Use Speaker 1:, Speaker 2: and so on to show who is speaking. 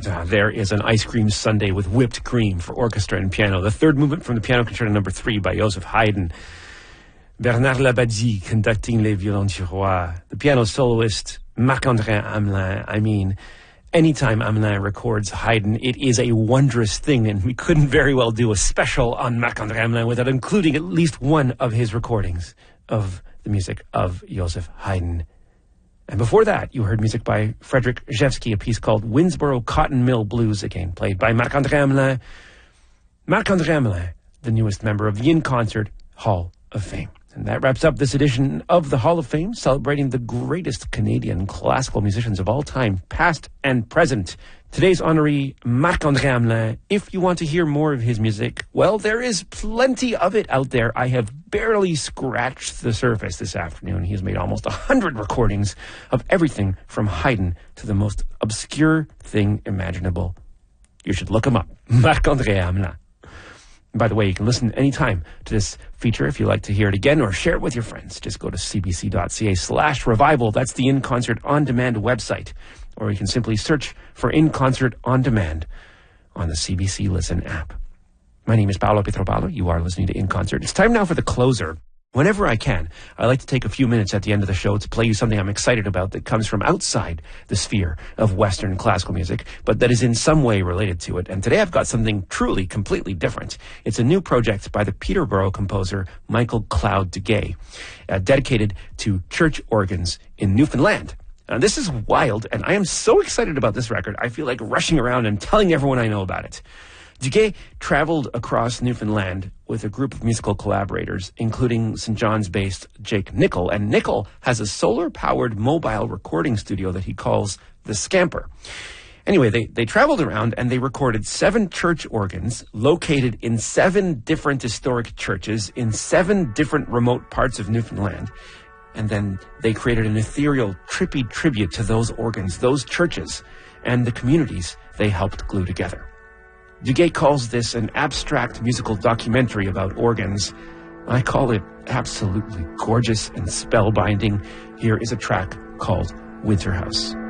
Speaker 1: There is an ice cream sundae with whipped cream for orchestra and piano. The third movement from the Piano Concerto No. 3 by Joseph Haydn. Bernard Labadie conducting Les Violons du Roi. The piano soloist, Marc-André Hamelin. Anytime Hamelin records Haydn, it is a wondrous thing, and we couldn't very well do a special on Marc-André Hamelin without including at least one of his recordings of the music of Joseph Haydn. And before that, you heard music by Frederick Rzewski, a piece called Winnsboro Cotton Mill Blues, again played by Marc-André Hamelin. Marc-André Hamelin, the newest member of the In Concert Hall of Fame. And that wraps up this edition of the Hall of Fame, celebrating the greatest Canadian classical musicians of all time, past and present. Today's honoree, Marc-André Hamelin. If you want to hear more of his music, well, there is plenty of it out there. I have barely scratched the surface this afternoon. He has made almost 100 recordings of everything from Haydn to the most obscure thing imaginable. You should look him up, Marc-André Hamelin. By the way, you can listen anytime to this feature if you'd like to hear it again or share it with your friends. Just go to cbc.ca/revival. That's the In Concert On Demand website. Or you can simply search for In Concert On Demand on the CBC Listen app. My name is Paolo Pietropalo. You are listening to In Concert. It's time now for the closer. Whenever I can, I like to take a few minutes at the end of the show to play you something I'm excited about that comes from outside the sphere of Western classical music, but that is in some way related to it. And today I've got something truly, completely different. It's a new project by the Peterborough composer Michael Cloud Duguay, dedicated to church organs in Newfoundland. Now, this is wild, and I am so excited about this record, I feel like rushing around and telling everyone I know about it. Duguay traveled across Newfoundland with a group of musical collaborators, including St. John's-based Jake Nickel. And Nickel has a solar-powered mobile recording studio that he calls the Scamper. Anyway, they traveled around and they recorded 7 church organs located in 7 different historic churches in 7 different remote parts of Newfoundland. And then they created an ethereal, trippy tribute to those organs, those churches, and the communities they helped glue together. Duguay calls this an abstract musical documentary about organs. I call it absolutely gorgeous and spellbinding. Here is a track called Winterhouse.